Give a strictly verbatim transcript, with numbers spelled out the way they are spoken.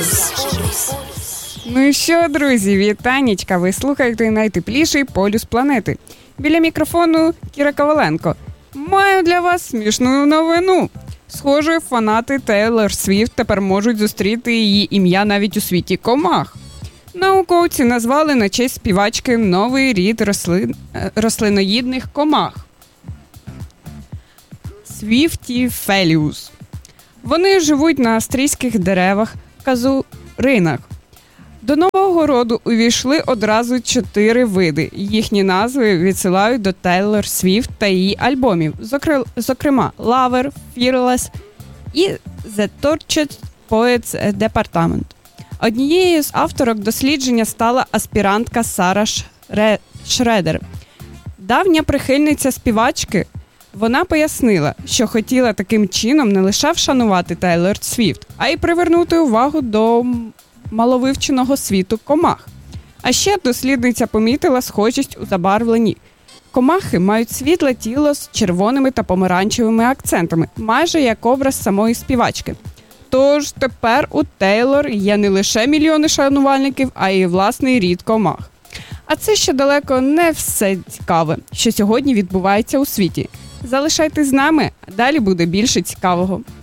Полюс. Ну і що, друзі, вітанечка, ви слухаєте найтепліший полюс планети. Біля мікрофону Кіра Коваленко. Маю для вас смішну новину. Схоже, фанати Тейлор Свіфт тепер можуть зустріти її ім'я навіть у світі комах. Науковці назвали на честь співачки новий рід рослин... рослиноїдних комах. Свіфтіфеліус. Вони живуть на австрійських деревах, казуринах. До нового роду увійшли одразу чотири види. Їхні назви відсилають до Тейлор Свіфт та її альбомів, зокрема Lover, Fearless і The Tortured Poets Department. Однією з авторок дослідження стала аспірантка Сара Шредер. Давня прихильниця співачки, вона пояснила, що хотіла таким чином не лише вшанувати Тейлор Свіфт, а й привернути увагу до маловивченого світу комах. А ще дослідниця помітила схожість у забарвленні. Комахи мають світле тіло з червоними та помаранчевими акцентами, майже як образ самої співачки. Тож тепер у Тейлор є не лише мільйони шанувальників, а й власний рід комах. А це ще далеко не все цікаве, що сьогодні відбувається у світі. Залишайтесь з нами, далі буде більше цікавого.